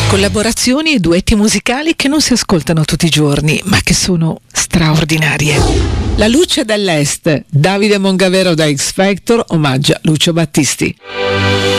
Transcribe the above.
Collaborazioni e duetti musicali che non si ascoltano tutti i giorni, ma che sono straordinarie. La luce dell'Est, Davide Mongavero da X Factor omaggia Lucio Battisti.